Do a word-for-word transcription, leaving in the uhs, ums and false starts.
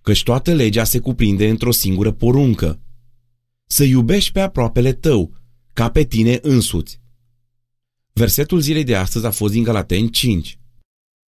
căci toată legea se cuprinde într-o singură poruncă: să iubești pe aproapele tău, ca pe tine însuți. Versetul zilei de astăzi a fost din Galateni cinci.